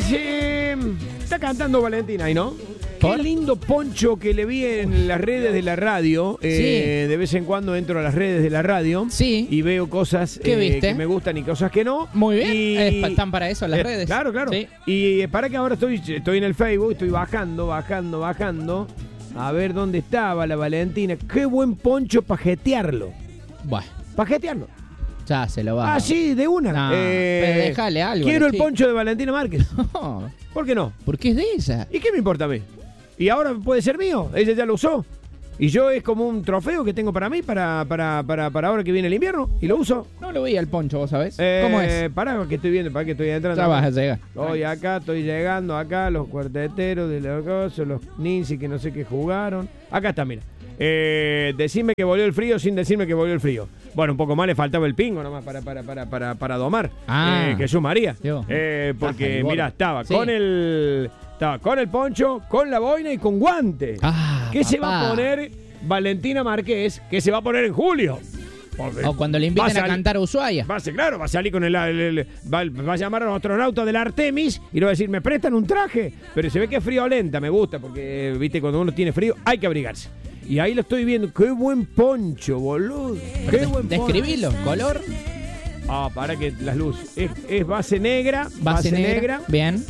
Está cantando Valentina ahí, ¿no? ¿Por? Qué lindo poncho que le vi en las redes de la radio. Sí. De vez en cuando entro a las redes de la radio. Sí. Y veo cosas ¿Qué viste? que me gustan y cosas que no. Muy bien. Y, Están para eso las redes. Claro, claro. Sí. Y para que ahora estoy en el Facebook, estoy bajando. A ver dónde estaba la Valentina. Qué buen poncho para jetearlo. Bueno, Para jetearlo. ya se lo va. Ah, sí, de una. No, pero déjale algo. Quiero el sí. poncho de Valentina Márquez. No, ¿Por qué no? porque es de esa. ¿Y qué me importa a mí? Y ahora puede ser mío. Ella ya lo usó. Y yo es como un trofeo que tengo para mí, para ahora que viene el invierno. Y lo uso. No lo veía el poncho, ¿vos sabés? ¿Cómo es? Pará, que estoy viendo, para que estoy entrando. Ya vas a llegar. Hoy acá, estoy llegando acá, los cuarteteros de los cosas, los ninjas que no sé qué jugaron. Acá está, mira. Decime que volvió el frío sin decirme que volvió el frío. Bueno, un poco más le faltaba el pingo nomás para domar. Jesús María. Yo. Porque, Ajá, mira, estaba sí. con el poncho, con la boina y con guante. ¿Qué se va a poner Valentina Márquez? ¿Qué se va a poner en julio? O cuando le inviten a cantar a Ushuaia. Va a salir con va a llamar a los astronautas del Artemis y le va a decir, me prestan un traje. Pero se ve que es friolenta, me gusta, porque, viste, cuando uno tiene frío hay que abrigarse. Y ahí lo estoy viendo. Qué buen poncho, boludo. Qué buen poncho. Describilo, color. Para que las luces. Es base negra. Base negra. Bien.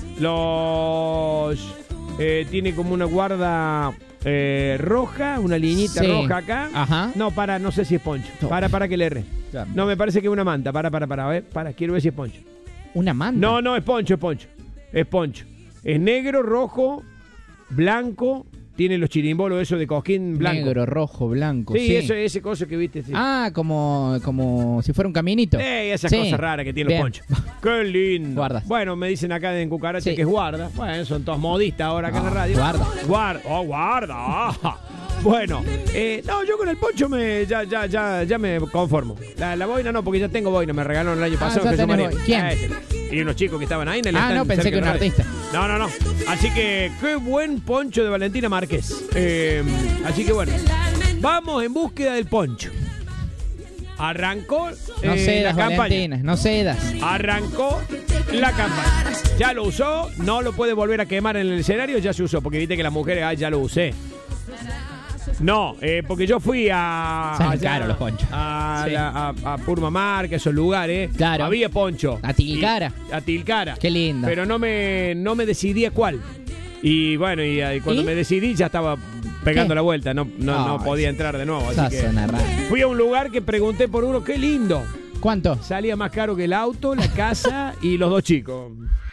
Tiene como una guarda roja, una liñita roja acá. Ajá. No sé si es poncho. Para que le erre. No, me parece que es una manta. Quiero ver si es poncho. ¿Una manta? No, es poncho. Es poncho. Es negro, rojo, blanco. Tiene los chirimbolos esos de cosquín blanco. Negro, rojo, blanco. Sí, ese coso que viste. Sí. Como si fuera un caminito. Esas cosas raras que tiene los ponchos. Qué lindo. Guardas. Bueno, me dicen acá en Cucaracha que es guarda. Bueno, son todos modistas ahora acá en la radio. Guarda. Bueno, yo con el poncho ya me conformo. La boina no, porque ya tengo boina. Me regalaron el año pasado. Ya tenés boina. ¿Quién? Y unos chicos que estaban ahí en el no, pensé que un artista. No. Así que qué buen poncho de Valentina Márquez. Así que bueno, vamos en búsqueda del poncho. Arrancó No cedas, la campaña. Valentina, no cedas. Arrancó la campaña. Ya lo usó, no lo puede volver a quemar en el escenario, ya se usó, porque viste que las mujeres, ya lo usé. No, porque yo fui Salen caros los ponchos. a Purmamar, que esos lugares. Claro. Había poncho. A Tilcara. A Tilcara. Qué lindo. Pero no me decidía cuál. Y bueno, y cuando me decidí ya estaba pegando la vuelta. No podía entrar de nuevo. Así que fui a un lugar que pregunté por uno. ¡Qué lindo! ¿Cuánto? Salía más caro que el auto, la casa y los dos chicos.